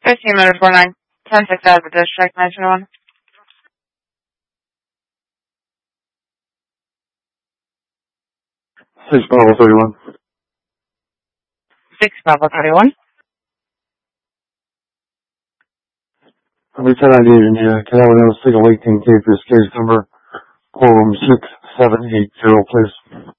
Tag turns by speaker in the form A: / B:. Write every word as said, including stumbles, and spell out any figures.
A: fifteen minutes, four nine, ten six out of the district, nine twenty-one.
B: six Bravo thirty-one.
A: six Bravo thirty-one.
B: Every ten I need in here, can I have another single eighteen K for this case number? Quorum six seven eight zero, please.